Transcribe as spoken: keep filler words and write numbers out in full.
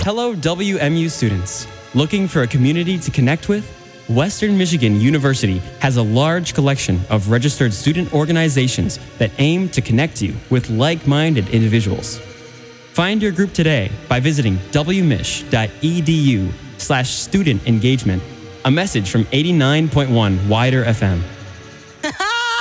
Hello, W M U students. Looking for a community to connect with? Western Michigan University has a large collection of registered student organizations that aim to connect you with like-minded individuals. Find your group today by visiting w mich dot e d u slash student engagement. A message from eighty-nine point one Wider F M.